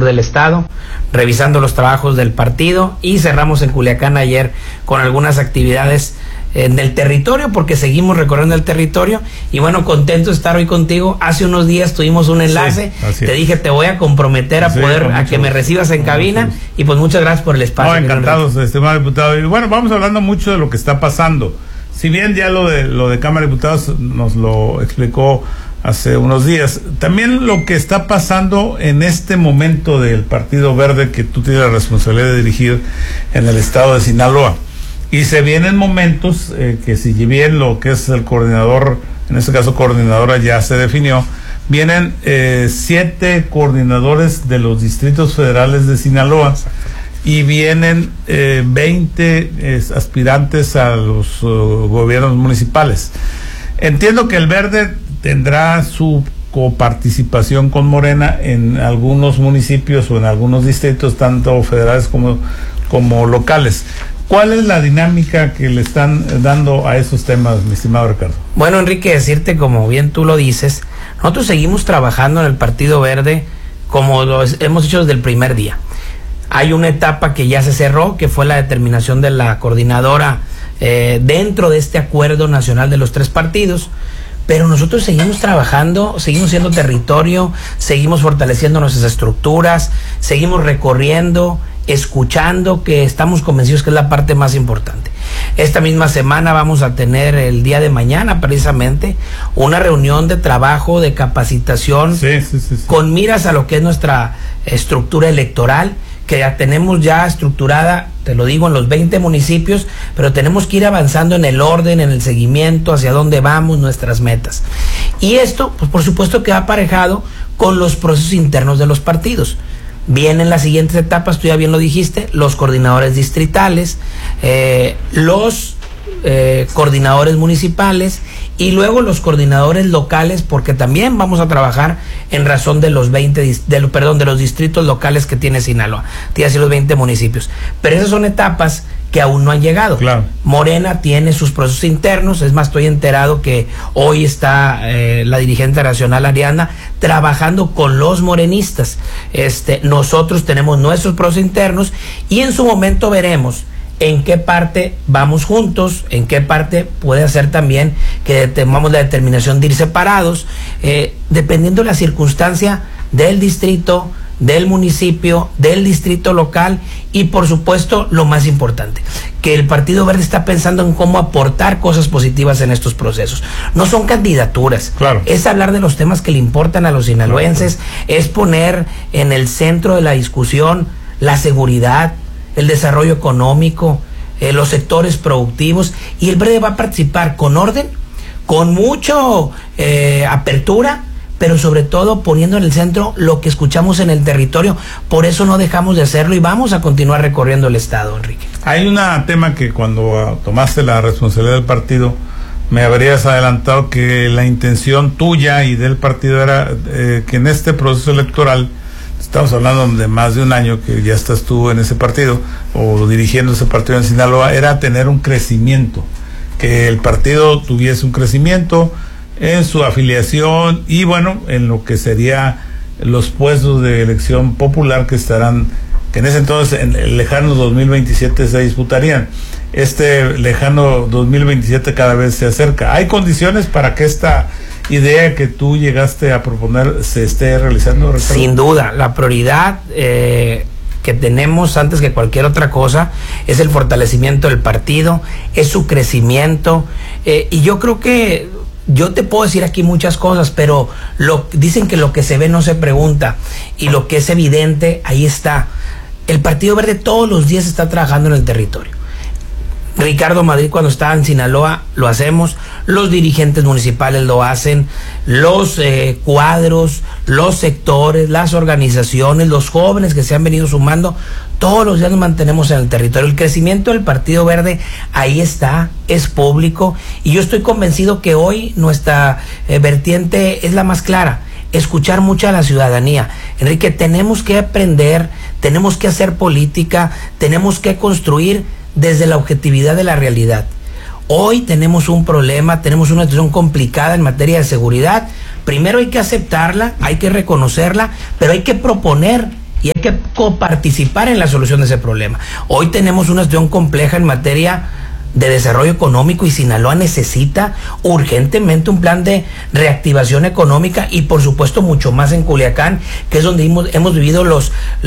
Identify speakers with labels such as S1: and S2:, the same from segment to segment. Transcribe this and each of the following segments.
S1: sur del estado, revisando los trabajos del partido, y cerramos en Culiacán ayer con algunas actividades en el territorio, porque seguimos recorriendo el territorio. Y bueno, contento de estar hoy contigo. Hace unos días tuvimos un enlace, te dije, te voy a comprometer a que me recibas en cabina, y pues muchas gracias por el espacio.
S2: Encantados, estimado diputado. Y bueno, vamos hablando mucho de lo que está pasando. Si bien ya lo de Cámara de Diputados nos lo explicó hace unos días, también lo que está pasando en este momento del Partido Verde, que tú tienes la responsabilidad de dirigir en el estado de Sinaloa. Y se vienen momentos que, si bien lo que es el coordinador, en este caso coordinadora, ya se definió, vienen 7 coordinadores de los distritos federales de Sinaloa, y vienen 20 aspirantes a los gobiernos municipales. Entiendo que el Verde tendrá su coparticipación con Morena en algunos municipios o en algunos distritos, tanto federales como locales. ¿Cuál es la dinámica que le están dando a esos temas, mi estimado Ricardo?
S1: Bueno, Enrique, decirte, como bien tú lo dices, nosotros seguimos trabajando en el Partido Verde como lo hemos hecho desde el primer día. Hay una etapa que ya se cerró, que fue la determinación de la coordinadora dentro de este acuerdo nacional de los 3 partidos, pero nosotros seguimos trabajando, seguimos siendo territorio, seguimos fortaleciendo nuestras estructuras, seguimos recorriendo, escuchando, que estamos convencidos que es la parte más importante. Esta misma semana vamos a tener, el día de mañana precisamente, una reunión de trabajo, de capacitación, con miras a lo que es nuestra estructura electoral, que ya tenemos ya estructurada, te lo digo, en los 20 municipios, pero tenemos que ir avanzando en el orden, en el seguimiento, hacia dónde vamos, nuestras metas. Y esto, pues por supuesto que va aparejado con los procesos internos de los partidos. Vienen las siguientes etapas, tú ya bien lo dijiste, los coordinadores distritales, los coordinadores municipales, y luego los coordinadores locales, porque también vamos a trabajar en razón de los de los distritos locales que tiene Sinaloa, tiene así los 20 municipios. Pero esas son etapas que aún no han llegado. Claro. Morena tiene sus procesos internos, es más, estoy enterado que hoy está la dirigente nacional Ariana trabajando con los morenistas. Nosotros tenemos nuestros procesos internos, y en su momento veremos en qué parte vamos juntos, en qué parte puede hacer también que tomamos la determinación de ir separados, dependiendo de la circunstancia del distrito, del municipio, del distrito local, y por supuesto lo más importante, que el Partido Verde está pensando en cómo aportar cosas positivas en estos procesos. No son candidaturas, claro, es hablar de los temas que le importan a los sinaloenses, es poner en el centro de la discusión la seguridad, el desarrollo económico, los sectores productivos, y el Verde va a participar con orden, con mucho apertura, pero sobre todo poniendo en el centro lo que escuchamos en el territorio. Por eso no dejamos de hacerlo y vamos a continuar recorriendo el estado, Enrique.
S2: Hay un tema que cuando tomaste la responsabilidad del partido me habrías adelantado, que la intención tuya y del partido era que en este proceso electoral, estamos hablando de más de un año que ya estás tú en ese partido o dirigiendo ese partido en Sinaloa, era tener un crecimiento, que el partido tuviese un crecimiento en su afiliación y bueno, en lo que sería los puestos de elección popular que en ese entonces, en el lejano 2027 se disputarían. Este lejano 2027 cada vez se acerca. ¿Hay condiciones para que esta idea que tú llegaste a proponer se esté realizando, Ricardo?
S1: Sin duda, la prioridad que tenemos antes que cualquier otra cosa es el fortalecimiento del partido, es su crecimiento, y yo creo que yo te puedo decir aquí muchas cosas, pero dicen que lo que se ve no se pregunta, y lo que es evidente, ahí está. El Partido Verde todos los días está trabajando en el territorio. Ricardo Madrid, cuando estaba en Sinaloa, lo hacemos, los dirigentes municipales lo hacen, los cuadros, los sectores, las organizaciones, los jóvenes que se han venido sumando, todos los días nos mantenemos en el territorio. El crecimiento del Partido Verde ahí está, es público, y yo estoy convencido que hoy nuestra vertiente es la más clara: escuchar mucho a la ciudadanía. Enrique, tenemos que aprender, tenemos que hacer política, tenemos que construir desde la objetividad de la realidad. Hoy tenemos un problema, tenemos una situación complicada en materia de seguridad. Primero hay que aceptarla, hay que reconocerla, pero hay que proponer y hay que coparticipar en la solución de ese problema. Hoy tenemos una situación compleja en materia de desarrollo económico y Sinaloa necesita urgentemente un plan de reactivación económica y por supuesto mucho más en Culiacán, que es donde hemos vivido los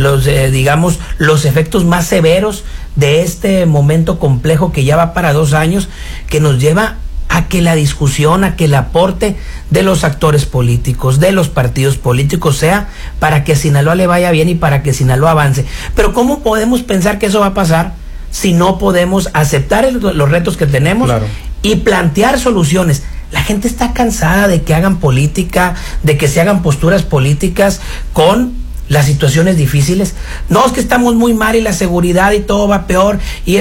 S1: efectos más severos de este momento complejo que ya va para 2 años, que nos lleva a que la discusión, a que el aporte de los actores políticos, de los partidos políticos sea para que Sinaloa le vaya bien y para que Sinaloa avance. Pero ¿cómo podemos pensar que eso va a pasar si no podemos aceptar los retos que tenemos y plantear soluciones? La gente está cansada de que hagan política, de que se hagan posturas políticas con las situaciones difíciles. No, es que estamos muy mal y la seguridad y todo va peor.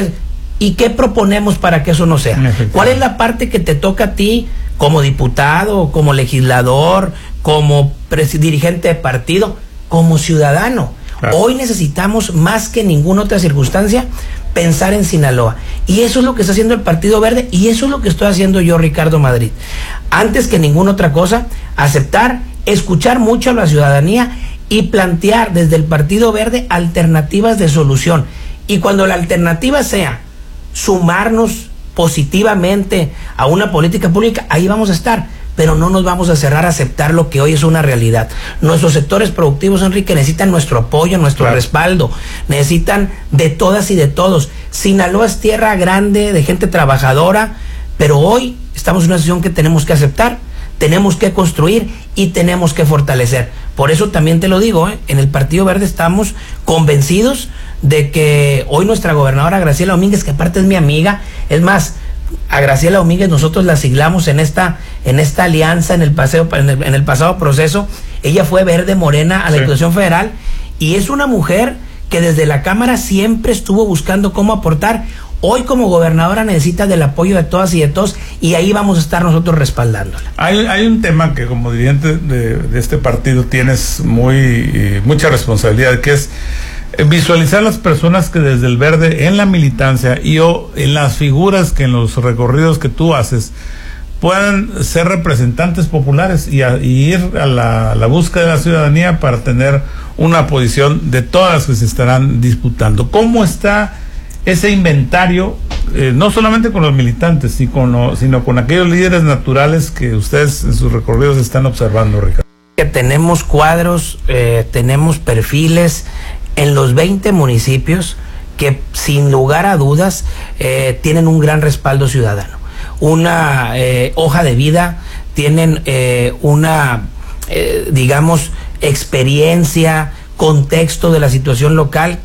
S1: ¿Y qué proponemos para que eso no sea? ¿Cuál es la parte que te toca a ti como diputado, como legislador, como dirigente de partido, como ciudadano? Claro. Hoy necesitamos más que ninguna otra circunstancia pensar en Sinaloa, y eso es lo que está haciendo el Partido Verde, y eso es lo que estoy haciendo yo, Ricardo Madrid. Antes que ninguna otra cosa, aceptar, escuchar mucho a la ciudadanía y plantear desde el Partido Verde alternativas de solución. Y cuando la alternativa sea sumarnos positivamente a una política pública, ahí vamos a estar, pero no nos vamos a cerrar a aceptar lo que hoy es una realidad. Nuestros sectores productivos, Enrique, necesitan nuestro apoyo, nuestro respaldo, necesitan de todas y de todos. Sinaloa es tierra grande de gente trabajadora, pero hoy estamos en una situación que tenemos que aceptar, tenemos que construir y tenemos que fortalecer. Por eso también te lo digo, en el Partido Verde estamos convencidos de que hoy nuestra gobernadora Graciela Domínguez, que aparte es mi amiga, es más, a Graciela Domínguez nosotros la siglamos en esta alianza en el pasado proceso. Ella fue verde morena a la Diputación Federal y es una mujer que desde la Cámara siempre estuvo buscando cómo aportar. Hoy como gobernadora necesita del apoyo de todas y de todos, y ahí vamos a estar nosotros respaldándola.
S2: Hay un tema que como dirigente de este partido tienes mucha responsabilidad, que es visualizar las personas que desde el Verde en la militancia y en las figuras que en los recorridos que tú haces puedan ser representantes populares y ir a la búsqueda de la ciudadanía para tener una posición de todas las que se estarán disputando. ¿Cómo está ese inventario, no solamente con los militantes, sino con aquellos líderes naturales que ustedes en sus recorridos están observando, Ricardo?
S1: Que tenemos cuadros, tenemos perfiles en los 20 municipios que sin lugar a dudas tienen un gran respaldo ciudadano, una hoja de vida, tienen experiencia, contexto de la situación local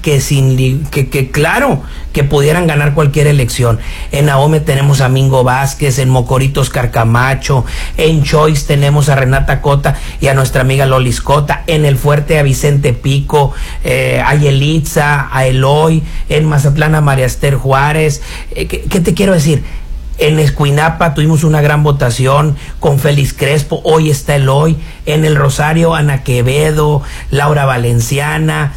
S1: que claro que pudieran ganar cualquier elección. En Ahome tenemos a Mingo Vázquez, en Mocoritos Carcamacho, en Choice tenemos a Renata Cota y a nuestra amiga Lolis Cota, en El Fuerte a Vicente Pico, a Yelitza, a Eloy, en Mazatlán a María Esther Juárez. ¿Qué te quiero decir? En Escuinapa tuvimos una gran votación con Félix Crespo, hoy está Eloy. En el Rosario, Ana Quevedo, Laura Valenciana.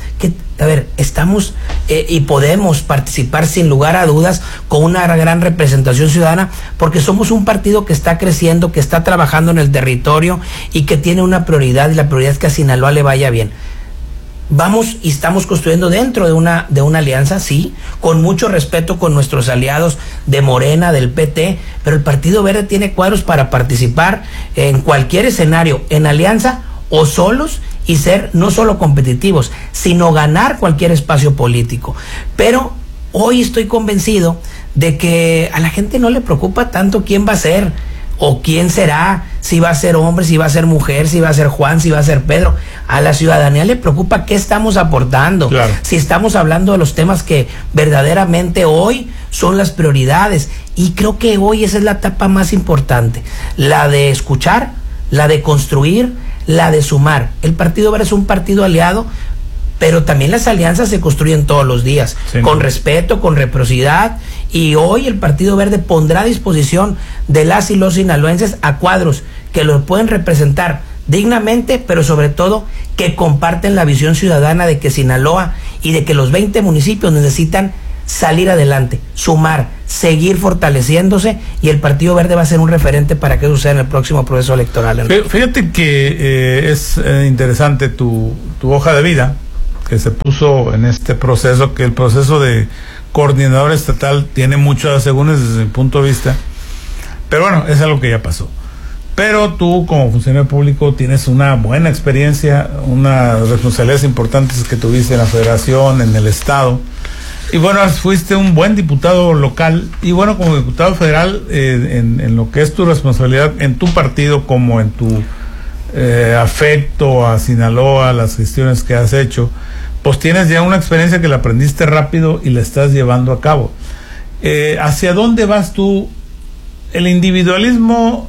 S1: Estamos y podemos participar sin lugar a dudas con una gran representación ciudadana, porque somos un partido que está creciendo, que está trabajando en el territorio y que tiene una prioridad, y la prioridad es que a Sinaloa le vaya bien. Vamos y estamos construyendo dentro de una alianza, sí, con mucho respeto con nuestros aliados de Morena, del PT, pero el Partido Verde tiene cuadros para participar en cualquier escenario, en alianza o solos, y ser no solo competitivos, sino ganar cualquier espacio político. Pero hoy estoy convencido de que a la gente no le preocupa tanto quién va a ser o quién será, si va a ser hombre, si va a ser mujer, si va a ser Juan, si va a ser Pedro. A la ciudadanía le preocupa qué estamos aportando, si estamos hablando de los temas que verdaderamente hoy son las prioridades, y creo que hoy esa es la etapa más importante, la de escuchar, la de construir, la de sumar. El Partido Verde es un partido aliado, pero también las alianzas se construyen todos los días, con respeto, con reciprocidad, y hoy el Partido Verde pondrá a disposición de las y los sinaloenses a cuadros que los pueden representar dignamente, pero sobre todo que comparten la visión ciudadana de que Sinaloa y de que los 20 municipios necesitan salir adelante, sumar, seguir fortaleciéndose, y el Partido Verde va a ser un referente para que eso suceda en el próximo proceso electoral.
S2: Fíjate que es interesante tu hoja de vida, que se puso en este proceso, que el proceso de coordinador estatal tiene muchos asegúnes desde mi punto de vista, pero bueno, es algo que ya pasó. Pero tú, como funcionario público, tienes una buena experiencia, unas responsabilidades importantes que tuviste en la federación, en el estado, y bueno, fuiste un buen diputado local, y bueno, como diputado federal, en lo que es tu responsabilidad en tu partido, como en tu afecto a Sinaloa, las gestiones que has hecho, pues tienes ya una experiencia que la aprendiste rápido y la estás llevando a cabo. ¿Hacia dónde vas tú? El individualismo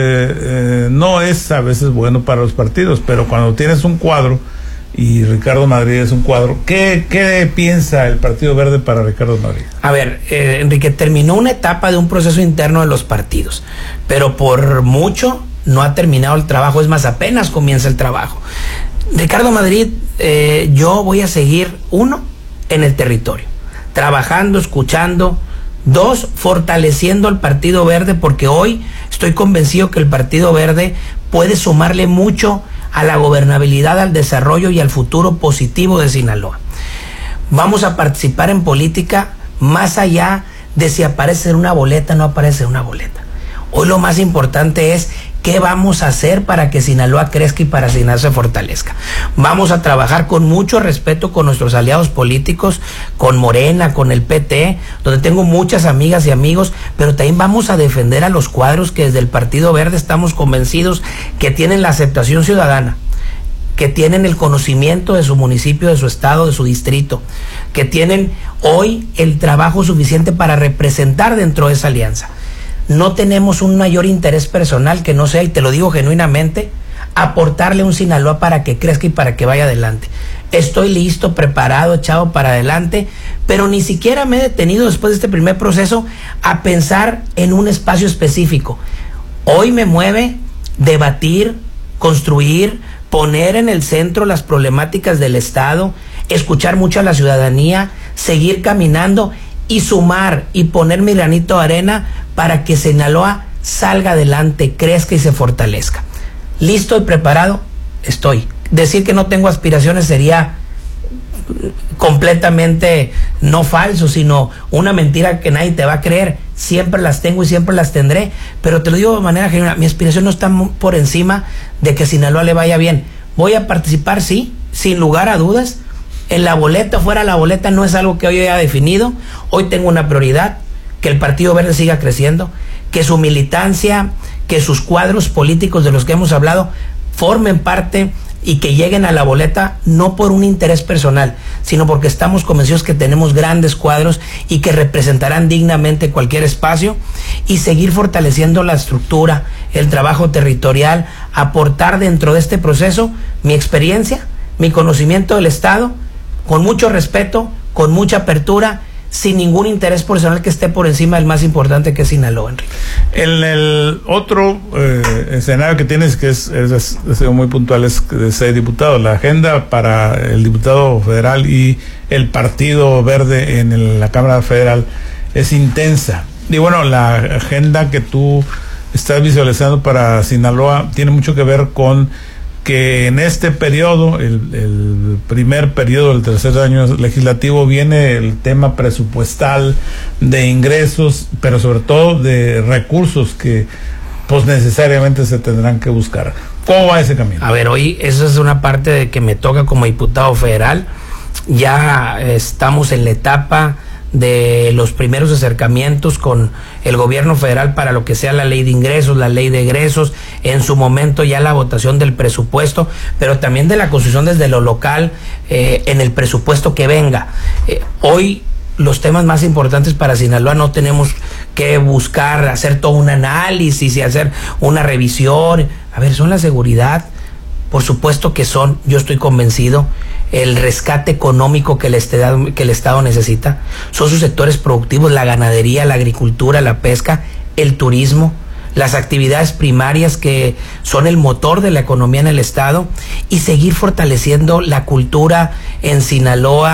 S2: no es a veces bueno para los partidos, pero cuando tienes un cuadro, y Ricardo Madrid es un cuadro, ¿qué piensa el Partido Verde para Ricardo Madrid?
S1: A ver, Enrique, terminó una etapa de un proceso interno de los partidos, pero por mucho no ha terminado el trabajo, es más, apenas comienza el trabajo. Ricardo Madrid, yo voy a seguir, uno, en el territorio, trabajando, escuchando. Dos, fortaleciendo al Partido Verde, porque hoy estoy convencido que el Partido Verde puede sumarle mucho a la gobernabilidad, al desarrollo y al futuro positivo de Sinaloa. Vamos a participar en política más allá de si aparece en una boleta o no aparece en una boleta. Hoy lo más importante es qué vamos a hacer para que Sinaloa crezca y para que Sinaloa se fortalezca. Vamos a trabajar con mucho respeto con nuestros aliados políticos, con Morena, con el PT, donde tengo muchas amigas y amigos, pero también vamos a defender a los cuadros que desde el Partido Verde estamos convencidos que tienen la aceptación ciudadana, que tienen el conocimiento de su municipio, de su estado, de su distrito, que tienen hoy el trabajo suficiente para representar dentro de esa alianza. No tenemos un mayor interés personal que no sea, y te lo digo genuinamente, aportarle un Sinaloa para que crezca y para que vaya adelante. Estoy listo, preparado, echado para adelante, pero ni siquiera me he detenido después de este primer proceso a pensar en un espacio específico. Hoy me mueve debatir, construir, poner en el centro las problemáticas del Estado, escuchar mucho a la ciudadanía, seguir caminando y sumar y poner mi granito de arena para que Sinaloa salga adelante, crezca y se fortalezca. ¿Listo y preparado? Estoy. Decir que no tengo aspiraciones sería completamente no falso, sino una mentira que nadie te va a creer. Siempre las tengo y siempre las tendré, pero te lo digo de manera general, mi aspiración no está por encima de que Sinaloa le vaya bien. Voy a participar, sí, sin lugar a dudas. En la boleta, fuera la boleta, no es algo que hoy haya definido. Hoy tengo una prioridad, que el Partido Verde siga creciendo, que su militancia, que sus cuadros políticos de los que hemos hablado formen parte y que lleguen a la boleta no por un interés personal, sino porque estamos convencidos que tenemos grandes cuadros y que representarán dignamente cualquier espacio, y seguir fortaleciendo la estructura, el trabajo territorial, aportar dentro de este proceso mi experiencia, mi conocimiento del Estado, con mucho respeto, con mucha apertura, sin ningún interés personal que esté por encima del más importante, que es Sinaloa, Enrique.
S2: El otro escenario que tienes, que es muy puntual, es de ser diputado. La agenda para el diputado federal y el Partido Verde en la Cámara Federal es intensa. Y bueno, la agenda que tú estás visualizando para Sinaloa tiene mucho que ver con que en este periodo, el primer periodo del tercer año legislativo, viene el tema presupuestal, de ingresos, pero sobre todo de recursos que pues necesariamente se tendrán que buscar. ¿Cómo va ese camino?
S1: A ver, hoy esa es una parte de que me toca como diputado federal. Ya estamos en la etapa de los primeros acercamientos con el gobierno federal para lo que sea la ley de ingresos, la ley de egresos, en su momento ya la votación del presupuesto, pero también de la construcción desde lo local en el presupuesto que venga. Hoy los temas más importantes para Sinaloa no tenemos que buscar hacer todo un análisis y hacer una revisión. A ver, son la seguridad, por supuesto que son, yo estoy convencido, el rescate económico que el Estado necesita, son sus sectores productivos, la ganadería, la agricultura, la pesca, el turismo, las actividades primarias que son el motor de la economía en el Estado, y seguir fortaleciendo la cultura en Sinaloa,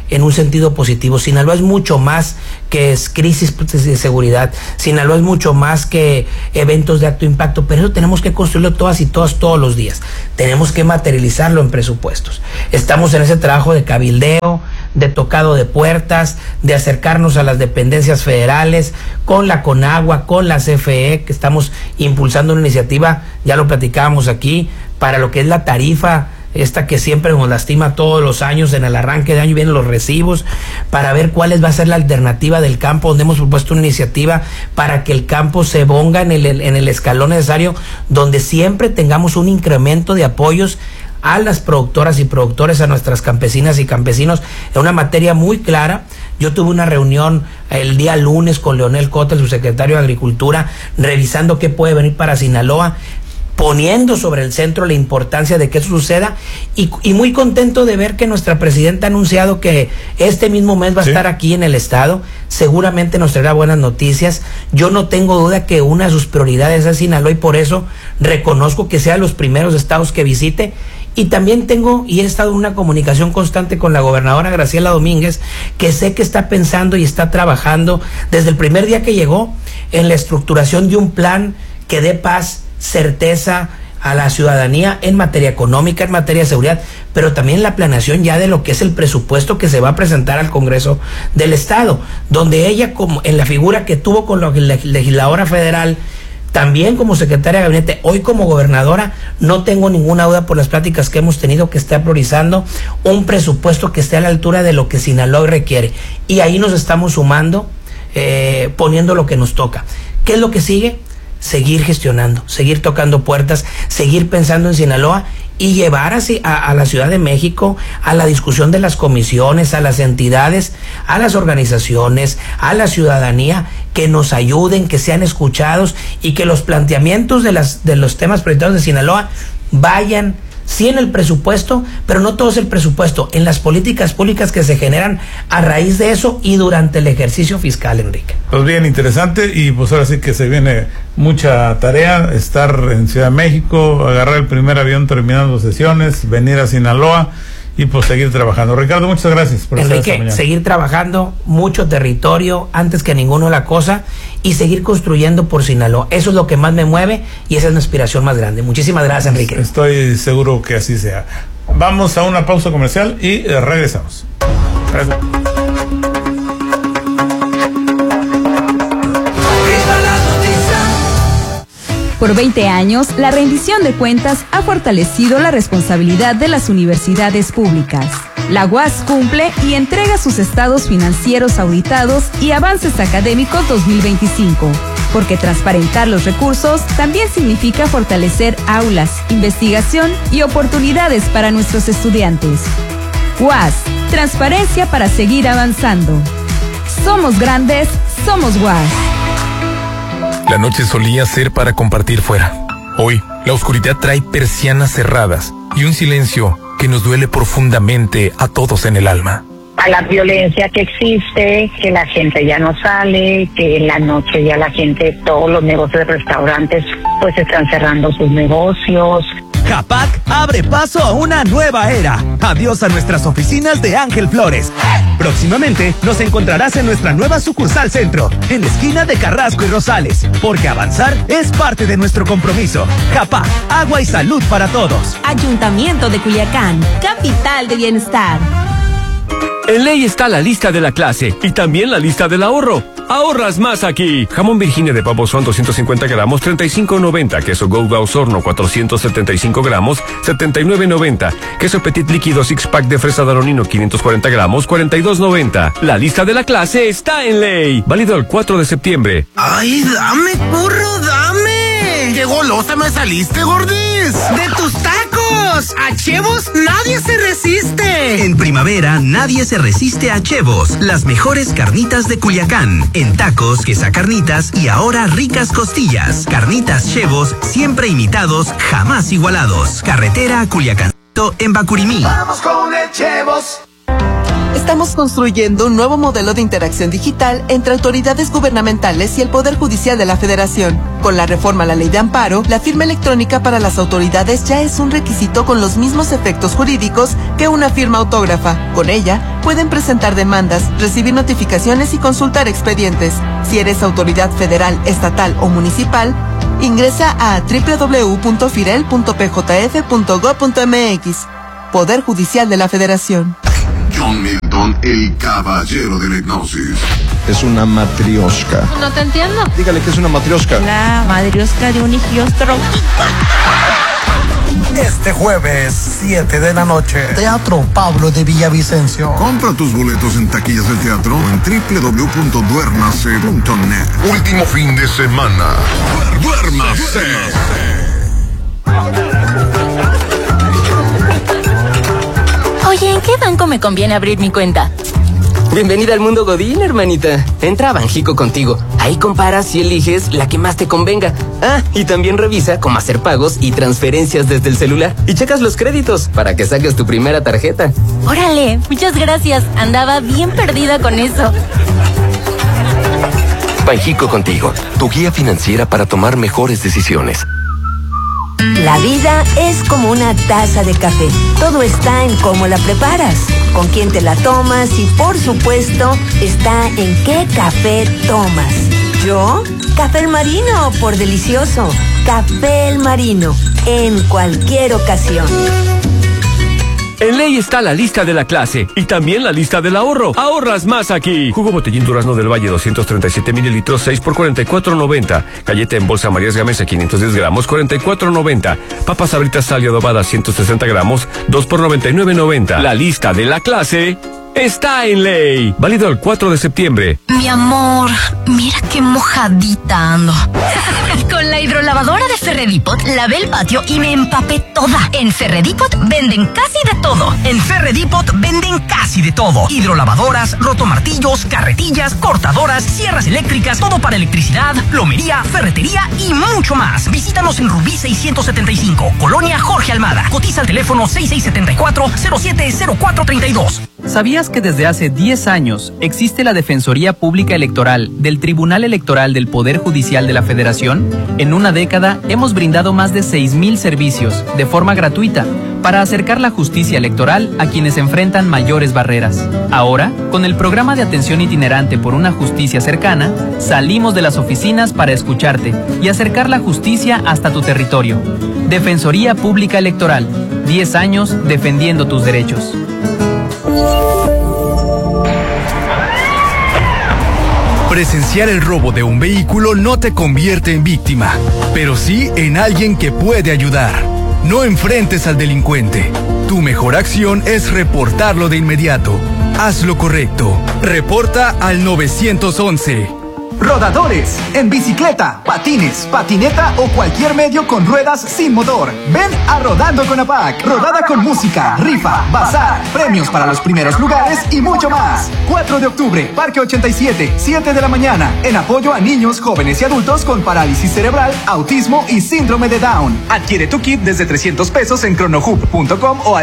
S1: en un sentido positivo. Sinaloa es mucho más que es crisis de seguridad. Sinaloa es mucho más que eventos de alto impacto, pero eso tenemos que construirlo todas y todos los días. Tenemos que materializarlo en presupuestos. Estamos en ese trabajo de cabildeo, de tocado de puertas, de acercarnos a las dependencias federales, con la CONAGUA, con la CFE, que estamos impulsando una iniciativa, ya lo platicábamos aquí, para lo que es la tarifa, esta que siempre nos lastima todos los años, en el arranque de año vienen los recibos, para ver cuál va a ser la alternativa del campo, donde hemos propuesto una iniciativa para que el campo se ponga en el escalón necesario, donde siempre tengamos un incremento de apoyos a las productoras y productores, a nuestras campesinas y campesinos, en una materia muy clara. Yo tuve una reunión el día lunes con Leonel Cota, el subsecretario de Agricultura, revisando qué puede venir para Sinaloa, poniendo sobre el centro la importancia de que eso suceda, y muy contento de ver que nuestra presidenta ha anunciado que este mismo mes va a estar aquí en el estado. Seguramente nos traerá buenas noticias. Yo no tengo duda que una de sus prioridades es Sinaloa, y por eso reconozco que sea los primeros estados que visite. Y también he estado en una comunicación constante con la gobernadora Graciela Domínguez, que sé que está pensando y está trabajando desde el primer día que llegó en la estructuración de un plan que dé paz, certeza a la ciudadanía en materia económica, en materia de seguridad, pero también la planeación ya de lo que es el presupuesto que se va a presentar al Congreso del Estado, donde ella, como en la figura que tuvo con la legisladora federal, también como secretaria de gabinete, hoy como gobernadora, no tengo ninguna duda por las pláticas que hemos tenido que está priorizando un presupuesto que esté a la altura de lo que Sinaloa requiere. Y ahí nos estamos sumando, poniendo lo que nos toca. ¿Qué es lo que sigue? Seguir gestionando, seguir tocando puertas, seguir pensando en Sinaloa y llevar así a la Ciudad de México a la discusión de las comisiones, a las entidades, a las organizaciones, a la ciudadanía, que nos ayuden, que sean escuchados y que los planteamientos de los temas prioritarios de Sinaloa vayan sí en el presupuesto, pero no todo es el presupuesto, en las políticas públicas que se generan a raíz de eso y durante el ejercicio fiscal, Enrique.
S2: Pues bien, interesante, y pues ahora sí que se viene mucha tarea, estar en Ciudad de México, agarrar el primer avión terminando sesiones, venir a Sinaloa y pues seguir trabajando. Ricardo, muchas gracias por estar esta mañana.
S1: Seguir trabajando, mucho territorio, antes que ninguno la cosa, y seguir construyendo por Sinaloa. Eso es lo que más me mueve y esa es mi aspiración más grande. Muchísimas gracias, Enrique.
S2: Estoy seguro que así sea. Vamos a una pausa comercial y regresamos. Gracias.
S3: Por 20 años, la rendición de cuentas ha fortalecido la responsabilidad de las universidades públicas. La UAS cumple y entrega sus estados financieros auditados y avances académicos 2025, porque transparentar los recursos también significa fortalecer aulas, investigación y oportunidades para nuestros estudiantes. UAS, transparencia para seguir avanzando. Somos grandes, somos UAS.
S4: La noche solía ser para compartir fuera. Hoy, la oscuridad trae persianas cerradas y un silencio que nos duele profundamente a todos en el alma.
S5: A la violencia que existe, que la gente ya no sale, que en la noche ya la gente, todos los negocios de restaurantes, pues están cerrando sus negocios.
S6: Japac abre paso a una nueva era. Adiós a nuestras oficinas de Ángel Flores. Próximamente nos encontrarás en nuestra nueva sucursal centro, en la esquina de Carrasco y Rosales, porque avanzar es parte de nuestro compromiso. Japac, agua y salud para todos.
S7: Ayuntamiento de Culiacán, capital de bienestar.
S8: En ley está la lista de la clase y también la lista del ahorro. Ahorras más aquí. Jamón Virginia de pavo son 250 gramos, 35.90. Queso Gouda Osorno, 475 gramos, 79.90. Queso Petit líquido six pack de fresa Danonino, 540 gramos, 42.90. La lista de la clase está en ley. Válido el 4 de septiembre.
S9: ¡Ay, dame, burro, dame! ¡Qué golosa me saliste, gordis! ¡De tus tacos! ¡A Chevos nadie se resiste!
S10: En primavera nadie se resiste a Chevos, las mejores carnitas de Culiacán. En tacos, quesacarnitas y ahora ricas costillas. Carnitas Chevos, siempre imitados, jamás igualados. Carretera a Culiacán en Bacurimí.
S9: ¡Vamos con el Chevos!
S11: Estamos construyendo un nuevo modelo de interacción digital entre autoridades gubernamentales y el Poder Judicial de la Federación. Con la reforma a la Ley de Amparo, la firma electrónica para las autoridades ya es un requisito con los mismos efectos jurídicos que una firma autógrafa. Con ella, pueden presentar demandas, recibir notificaciones y consultar expedientes. Si eres autoridad federal, estatal o municipal, ingresa a www.firel.pjf.gov.mx. Poder Judicial de la Federación.
S12: John Milton, el caballero de la hipnosis.
S13: Es una matrioshka.
S14: No te entiendo.
S13: Dígale que es una matrioshka.
S14: La madrioshka de un higiostro.
S15: Este jueves, 7 de la noche, Teatro Pablo de Villavicencio.
S12: Compra tus boletos en taquillas del teatro o en www.duernase.net. Último fin de semana. ¡Duérmase!
S16: Oye, ¿en qué banco me conviene abrir mi cuenta?
S17: Bienvenida al mundo Godín, hermanita. Entra a Banjico Contigo. Ahí comparas y eliges la que más te convenga. Ah, y también revisa cómo hacer pagos y transferencias desde el celular. Y checas los créditos para que saques tu primera tarjeta.
S16: Órale, muchas gracias. Andaba bien perdida con eso.
S18: Banjico Contigo, tu guía financiera para tomar mejores decisiones.
S19: La vida es como una taza de café. Todo está en cómo la preparas, con quién te la tomas y, por supuesto, está en qué café tomas. ¿Yo? Café El Marino, por delicioso. Café El Marino, en cualquier ocasión.
S8: En Ley está la lista de la clase y también la lista del ahorro. Ahorras más aquí. Jugo Botellín Durazno del Valle 237 mililitros 6 por 44.90. Galleta en bolsa Marías Gamesa 510 gramos 44.90. Papas Sabritas Sal y Adobada 160 gramos 2 por 99.90. La lista de la clase está en Ley. Válido el 4 de septiembre.
S20: Mi amor, mira qué mojadita ando. Con la hidrolavadora de Ferredipot lavé el patio y me empapé toda. En Ferredipot venden casi de todo.
S6: En Ferredipot venden casi de todo. Hidrolavadoras, rotomartillos, carretillas, cortadoras, sierras eléctricas, todo para electricidad, plomería, ferretería y mucho más. Visítanos en Rubí 675, Colonia Jorge Almada. Cotiza al teléfono 6674-070432.
S21: ¿Sabías que desde hace 10 años existe la Defensoría Pública Electoral del Tribunal Electoral del Poder Judicial de la Federación? En una década hemos brindado más de 6,000 servicios de forma gratuita para acercar la justicia electoral a quienes enfrentan mayores barreras. Ahora, con el programa de atención itinerante por una justicia cercana, salimos de las oficinas para escucharte y acercar la justicia hasta tu territorio. Defensoría Pública Electoral, 10 años defendiendo tus derechos.
S22: Presenciar el robo de un vehículo no te convierte en víctima, pero sí en alguien que puede ayudar. No enfrentes al delincuente. Tu mejor acción es reportarlo de inmediato. Haz lo correcto. Reporta al 911.
S23: Rodadores, en bicicleta, patines, patineta o cualquier medio con ruedas sin motor. Ven a Rodando con APAC. Rodada con música, rifa, bazar, premios para los primeros lugares y mucho más. 4 de octubre, Parque 87, 7 de la mañana, en apoyo a niños, jóvenes y adultos con parálisis cerebral, autismo y síndrome de Down. Adquiere tu kit desde $300 en cronohub.com o al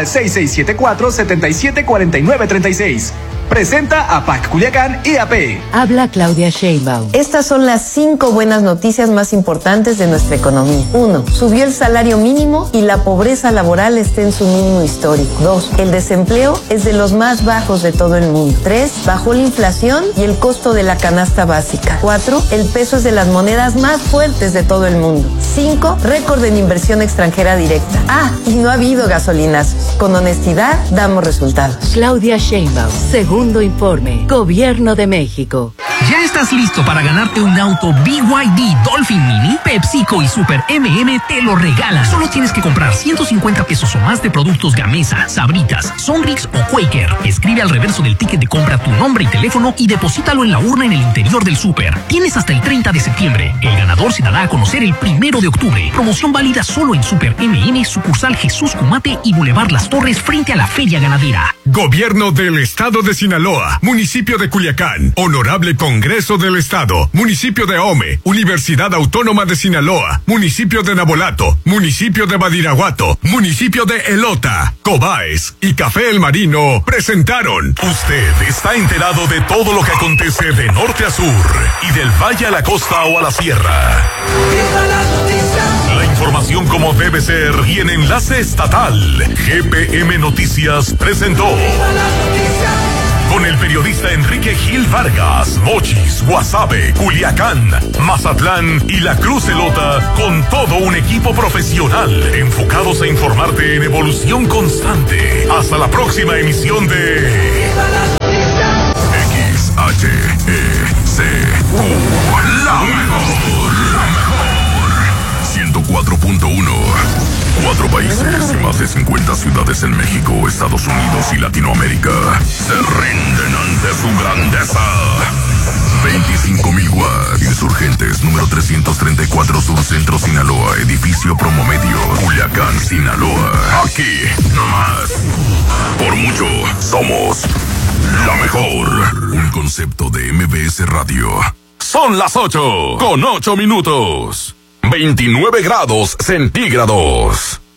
S23: 6674-774936. Presenta APAC Culiacán y AP.
S19: Habla Claudia Sheinbaum. Estas son las 5 buenas noticias más importantes de nuestra economía. 1. Subió el salario mínimo y la pobreza laboral está en su mínimo histórico. 2. El desempleo es de los más bajos de todo el mundo. 3. Bajó la inflación y el costo de la canasta básica. 4. El peso es de las monedas más fuertes de todo el mundo. 5. Récord en inversión extranjera directa. Y no ha habido gasolinazos. Con honestidad damos resultados.
S24: Claudia Sheinbaum, segundo informe, Gobierno de México.
S6: ¿Ya estás listo para ganarte un auto BYD Dolphin Mini? PepsiCo y Super MM te lo regalan. Solo tienes que comprar 150 pesos o más de productos Gamesa, Sabritas, Sonrix o Quaker. Escribe al reverso del ticket de compra tu nombre y teléfono y deposítalo en la urna en el interior del súper. Tienes hasta el 30 de septiembre. El ganador se dará a conocer el 1 de octubre. Promoción válida solo en Super MM, sucursal Jesús Cumate y Boulevard Las Torres frente a la Feria Ganadera.
S25: Gobierno del Estado de Sinaloa, municipio de Culiacán, honorable con
S12: Congreso del Estado, Municipio de Ahome, Universidad Autónoma de Sinaloa, Municipio de Nabolato, Municipio de Badiraguato, Municipio de Elota, Cobaes y Café El Marino presentaron. Usted está enterado de todo lo que acontece de norte a sur y del valle a la costa o a la sierra. La información como debe ser y en enlace estatal. GPM Noticias presentó. Con el periodista Enrique Gil Vargas, Mochis, Guasave, Culiacán, Mazatlán y La Cruz Elota, con todo un equipo profesional enfocados a informarte en evolución constante. Hasta la próxima emisión de XHECU, la mejor. 104.1. 4 países y más de 50 ciudades en México, Estados Unidos y Latinoamérica se rinden ante su grandeza. 25,000 watts. Insurgentes, número 334 Sur Centro, Sinaloa, edificio Promomedio, Culiacán, Sinaloa. Aquí, nomás. Por mucho, somos la mejor. Un concepto de MBS Radio. Son las 8:08. 29 grados centígrados.